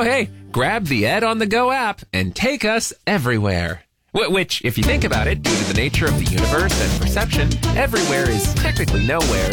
hey, grab the Ed on the Go app and take us everywhere. Which, if you think about it, due to the nature of the universe and perception, everywhere is technically nowhere,